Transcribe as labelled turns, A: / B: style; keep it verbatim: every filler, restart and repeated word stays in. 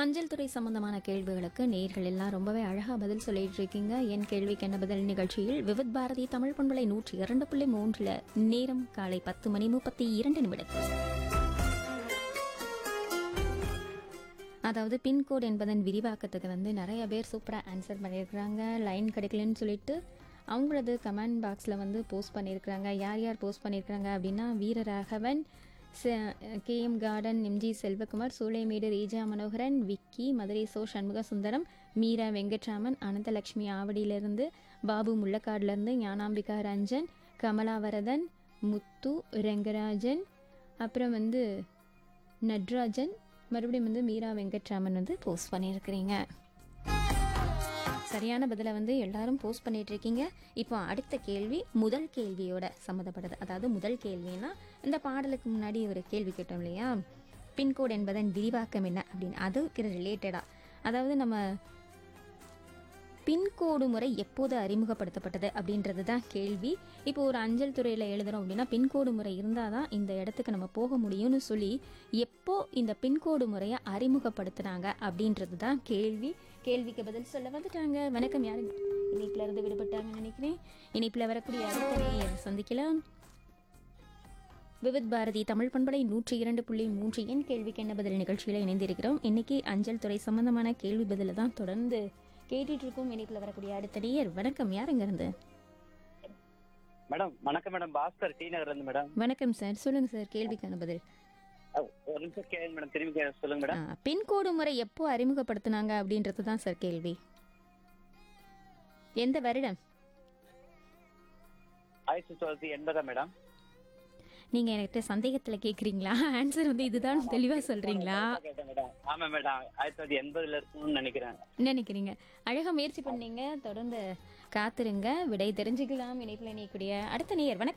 A: அஞ்சல் துறை சம்பந்தமான கேள்விகளுக்கு நேர்கள் எல்லாம் ரொம்பவே அழகா பதில் சொல்லிட்டு இருக்கீங்க. என் கேள்விக்கு என்ன பதில் நிகழ்ச்சியில் விவித் பாரதி தமிழ் பண்பலை நூற்றி இரண்டு புள்ளி மூன்றுல நேரம் காலை பத்து மணி முப்பத்தி இரண்டு நிமிடத்தில். அதாவது பின்கோடு என்பதன் விரிவாக்கத்துக்கு வந்து நிறைய பேர் சூப்பராக ஆன்சர் பண்ணியிருக்கிறாங்க. லைன் கிடைக்கலன்னு சொல்லிட்டு அவங்களது கமெண்ட் பாக்ஸில் வந்து போஸ்ட் பண்ணியிருக்கிறாங்க. யார் யார் போஸ்ட் பண்ணியிருக்கிறாங்க அப்படின்னா Veeraraghavan, K M garden, MG Selvakumar, Choolaimedu Reeja Manoharan, Vicky, Madurai so Shanmuga Sundaram, Meera Venkatraman, Ananthalakshmi ஆவடியிலிருந்து, Babu முள்ளக்காடுலேருந்து, Gnanambika Ranjan, Kamalavaradan, முத்து ரெங்கராஜன், அப்புறம் வந்து நட்ராஜன், மறுபடியும் வந்து மீரா வெங்கட்ராமன் வந்து போஸ்ட் பண்ணியிருக்கிறீங்க. சரியான பதிலை வந்து எல்லாரும் போஸ்ட் பண்ணிட்டு இருக்கீங்க. இப்போ அடுத்த கேள்வி முதல் கேள்வியோட சம்மந்தப்பட்டது. அதாவது முதல் கேள்வின்னா இந்த பாடலுக்கு முன்னாடி ஒரு கேள்வி கேட்டோம் இல்லையா, பின்கோடு என்பதன் விரிவாக்கம் என்ன அப்படின்னு, அதுக்கு ரிலேட்டடாக. அதாவது நம்ம பின்கோடு முறை எப்போது அறிமுகப்படுத்தப்பட்டது அப்படின்றது தான் கேள்வி. இப்போ ஒரு அஞ்சல் துறையில் எழுதுறோம் அப்படின்னா பின்கோடு முறை இருந்தால் தான் இந்த இடத்துக்கு நம்ம போக முடியும்னு சொல்லி எப்போ இந்த பின்கோடு முறையை அறிமுகப்படுத்துனாங்க அப்படின்றது தான் கேள்வி. கேள்விக்கு பதில் சொல்ல வந்துட்டாங்க. வணக்கம், யாரு இணைப்பில் இருந்து விடுபட்டாங்கன்னு நினைக்கிறேன். இணைப்பில் வரக்கூடிய அடுத்த சந்திக்கலாம். விவித் பாரதி தமிழ் பண்பலை நூற்றி இரண்டு புள்ளி மூன்று என் கேள்விக்கு என்ன பதில் நிகழ்ச்சியில் இணைந்திருக்கிறோம். இன்னைக்கு அஞ்சல் துறை சம்பந்தமான கேள்வி பதில தான் தொடர்ந்து கேட்டுட்டு இருக்கோம். இணைப்பில் வரக்கூடிய அடுத்த நேயர். வணக்கம், யாருங்க இருந்து?
B: மேடம் வணக்கம் மேடம், பாஸ்கர் டி நகர்ல இருந்து மேடம்.
A: வணக்கம் சார், சொல்லுங்க சார் கேள்விக்கான பதில்.
B: ஒரு நிமிஷம் கேளுங்க மேடம், திரும்பி சொல்லுங்க மேடம்.
A: பின்கோடு முறை எப்போ அறிமுகப்படுத்தினாங்க அப்படின்றது தான் சார் கேள்வி. எந்த வருடம்?
B: ஆயிரத்தி தொள்ளாயிரத்தி எண்பதா மேடம்?
A: நீங்க என்கிட்ட சந்தேகத்துல கேக்குறீங்களா? ஆன்சர் வந்து இதுதான் தெளிவா சொல்றீங்களா?
B: ஆமா மேடம், ஆயிரத்தி தொள்ளாயிரத்தி எண்பதுல இருக்கும்னு நினைக்கிறேன்.
A: நினைக்கிறீங்க. அழகா முயற்சி பண்ணீங்க. தொடர்ந்து காத்துருங்க, விடை தெரிஞ்சுக்கலாம். இணைப்புல இணையக்கூடிய அடுத்த நேயர். வணக்கம்.